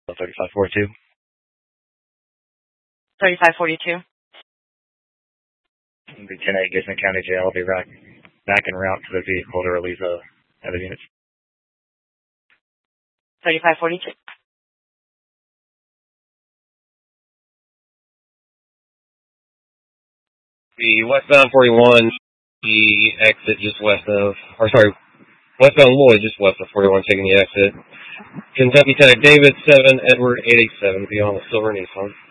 3542. 3542. The 10-8 Gibson County Jail. I'll be back en route to the vehicle to release other units. 3542. The westbound 41, the exit just westbound Lloyd just west of 41, taking the exit. Kentucky Lieutenant David 7, Edward 887, beyond the silver Nissan.